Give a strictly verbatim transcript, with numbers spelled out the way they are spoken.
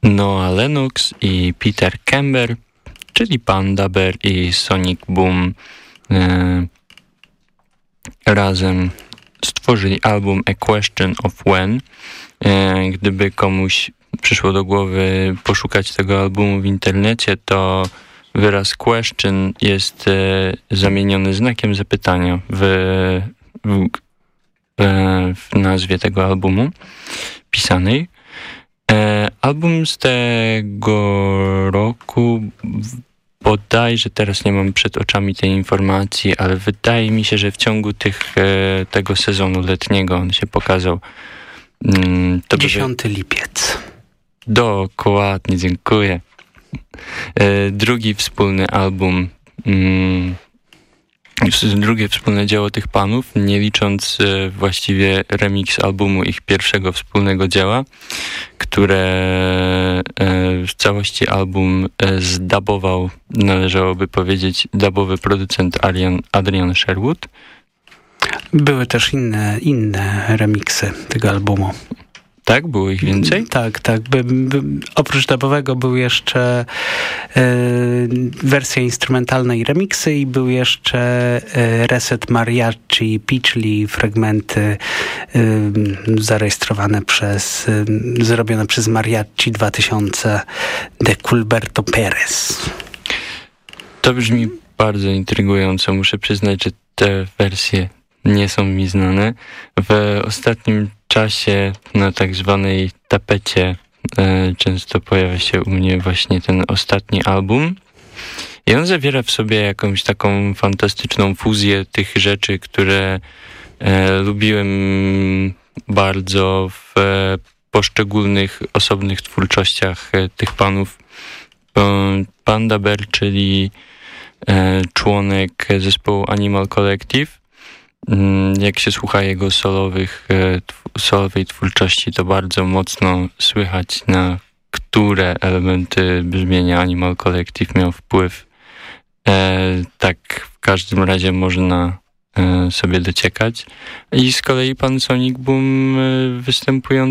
Noah Lennox i Peter Kember, czyli Panda Bear i Sonic Boom e, razem stworzyli album A Question of When. E, gdyby komuś przyszło do głowy poszukać tego albumu w internecie, to wyraz question jest e, zamieniony znakiem zapytania w, w, w nazwie tego albumu pisanej. E, album z tego roku, bodajże teraz nie mam przed oczami tej informacji, ale wydaje mi się, że w ciągu tych, e, tego sezonu letniego on się pokazał. Mm, to dziesiąty lipiec. Dokładnie, dziękuję. E, drugi wspólny album, mm, drugie wspólne dzieło tych panów, nie licząc e, właściwie remix albumu ich pierwszego wspólnego dzieła, które e, w całości album e, zdabował, należałoby powiedzieć, dubowy producent Adrian, Adrian Sherwood. Były też inne, inne remiksy tego albumu. Tak? Było ich więcej? Tak, tak. By, by, oprócz dubowego był jeszcze y, wersja instrumentalna i remiksy i był jeszcze y, Reset Mariachi, Peachly, fragmenty y, zarejestrowane przez, y, zrobione przez Mariachi dwa tysiące de Culberto Perez. To brzmi bardzo intrygująco. Muszę przyznać, że te wersje nie są mi znane. W ostatnim czasie na tak zwanej tapecie e, często pojawia się u mnie właśnie ten ostatni album i on zawiera w sobie jakąś taką fantastyczną fuzję tych rzeczy, które e, lubiłem bardzo w e, poszczególnych osobnych twórczościach e, tych panów. E, Panda Bear, czyli e, członek zespołu Animal Collective. Jak się słucha jego solowych, solowej twórczości, to bardzo mocno słychać, na które elementy brzmienia Animal Collective miał wpływ. E, tak w każdym razie można e, sobie dociekać. I z kolei pan Sonic Boom e, występujący